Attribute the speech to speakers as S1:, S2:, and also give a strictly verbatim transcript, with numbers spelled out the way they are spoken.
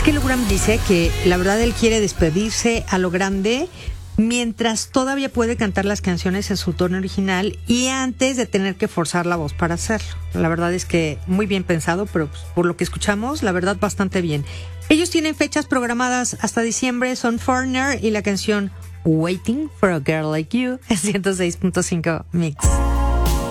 S1: que Lou Gramm dice que la verdad él quiere despedirse a lo grande mientras todavía puede cantar las canciones en su tono original y antes de tener que forzar la voz para hacerlo. La verdad es que muy bien pensado, pero pues, por lo que escuchamos, la verdad bastante bien. Ellos tienen fechas programadas hasta diciembre, son Foreigner y la canción Waiting for a Girl Like You, ciento seis punto cinco Mix.